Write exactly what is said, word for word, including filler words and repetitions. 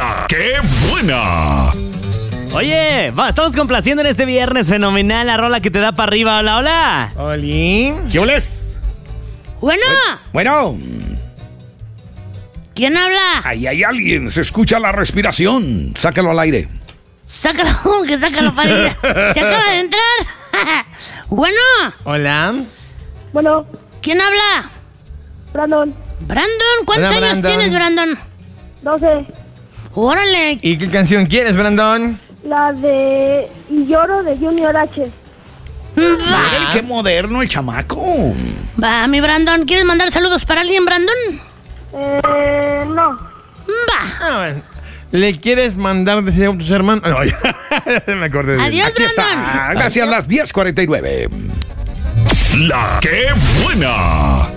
La que buena. Oye, va, estamos complaciendo en este viernes fenomenal la rola que te da para arriba. Hola, hola. Oli. ¿Qué oles? Bueno, Bueno, ¿quién habla? ahí hay alguien. Se escucha la respiración. Sácalo al aire. Sácalo, que sácalo para ir. Se acaba de entrar. Bueno, Hola. Bueno, ¿quién habla? Brandon, Brandon, ¿cuántos Hola, años Brandon. tienes, Brandon? doce. Órale. ¿Y qué canción quieres, Brandon? La de Y lloro de Junior H. Va, Ay, qué moderno el chamaco. va, mi Brandon. ¿Quieres mandar saludos para alguien, Brandon? Eh, no. Va. Ah, bueno. ¿Le quieres mandar decir a tus hermanos? No, ya me acordé de él. Adiós, Aquí Brandon. está. Gracias, las diez cuarenta y nueve. La que buena.